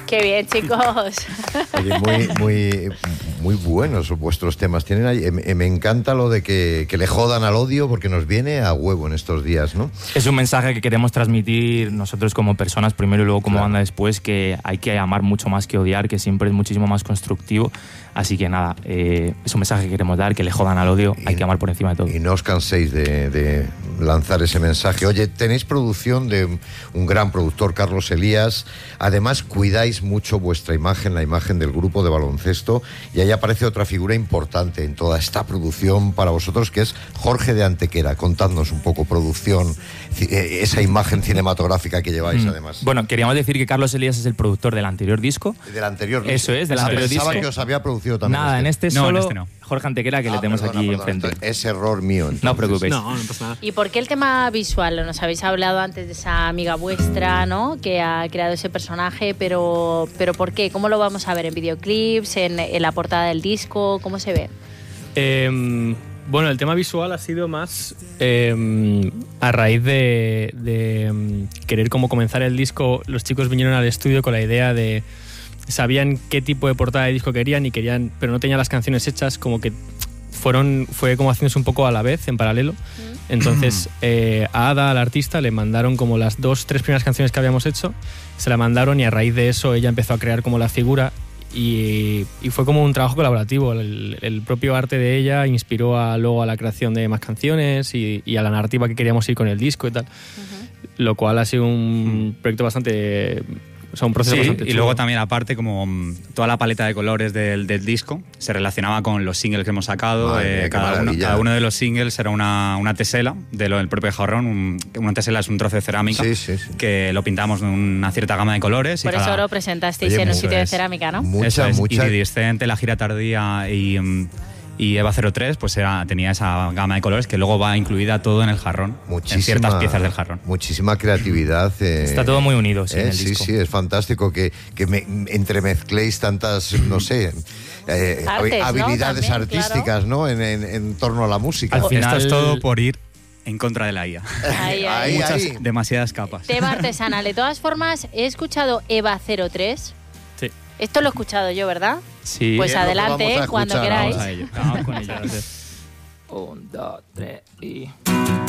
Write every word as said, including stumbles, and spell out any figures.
Qué bien, chicos. Oye, muy, muy, muy buenos vuestros temas. Tienen ahí, me, me encanta lo de que, que le jodan al odio porque nos viene a huevo en estos días, ¿no? Es un mensaje que queremos transmitir nosotros como personas primero y luego como Claro. banda después, que hay que amar mucho más que odiar, que siempre es muchísimo más constructivo. Así que nada, eh, es un mensaje que queremos dar, que le jodan al odio, Y- hay que amar por encima de todo. Y no os canséis de, de lanzar ese mensaje. Oye, tenéis producción de un gran productor, Carlos Elías. Además, cuidáis mucho vuestra imagen, la imagen del grupo de baloncesto. Y ahí aparece otra figura importante en toda esta producción para vosotros, que es Jorge de Antequera. Contadnos un poco, producción, ci- eh, esa imagen cinematográfica que lleváis, Mm. además. Bueno, queríamos decir que Carlos Elías es el productor del anterior disco. Del anterior disco. Eso es, del Ah, anterior pensaba disco. que os había producido también. Nada, en este No, solo en este no. Jorge Antequera, que Ah, le tenemos perdona, aquí perdona, enfrente. entonces, es error mío. entonces. No os preocupéis. No, no pasa nada. ¿Y por qué el tema visual? Nos habéis hablado antes de esa amiga vuestra, ¿no? Que ha creado ese personaje, pero, pero ¿por qué? ¿Cómo lo vamos a ver? ¿En videoclips? ¿En, en la portada del disco? ¿Cómo se ve? Eh, bueno, el tema visual ha sido más eh, a raíz de, de mm, querer como comenzar el disco. Los chicos vinieron al estudio con la idea de... Sabían qué tipo de portada de disco querían y querían, pero no tenían las canciones hechas, como que fueron, fue como haciéndose un poco a la vez, en paralelo. Entonces, eh, a Ada, al artista, le mandaron como las dos, tres primeras canciones que habíamos hecho, se la mandaron y a raíz de eso ella empezó a crear como la figura y, y fue como un trabajo colaborativo. El, el propio arte de ella inspiró a, luego a la creación de más canciones y, y a la narrativa que queríamos ir con el disco y tal, lo cual ha sido un proyecto bastante... O sea, un proceso Sí, bastante y chulo. luego también aparte como mm, toda la paleta de colores del, del disco se relacionaba con los singles que hemos sacado. Madre mía, eh, qué cada, uno, maravilla. cada uno de los singles era una, una tesela de lo del propio jarrón. Un- una tesela es un trozo de cerámica Sí, sí, sí. que lo pintamos de una cierta gama de colores. Por y eso cada, lo presentasteis Oye, en un eso sitio de es. cerámica, ¿no? Eso Mucha, es, mucha. Iridiscente, La Gira Tardía y, mm, y Eva cero tres, pues era, tenía esa gama de colores que luego va incluida todo en el jarrón, en ciertas piezas del jarrón. Muchísima creatividad. eh, Está todo muy unido, sí, eh, en el sí, disco. sí, es fantástico que, que me, entremezcléis tantas, no sé, eh, Artes, ¿no? habilidades También, artísticas, ¿no? En, en- en torno a la música. Al final- Esto es todo por ir en contra de la I A. Ahí, ahí. Ahí, Muchas, ahí. demasiadas capas. Tema artesanal. De todas formas, he escuchado Eva cero tres. Sí. Esto lo he escuchado yo, ¿verdad? Sí. Pues es lo que adelante, vamos a cuando escuchar queráis. ahora. Vamos a ello. Vamos con ello. Un, dos, tres y...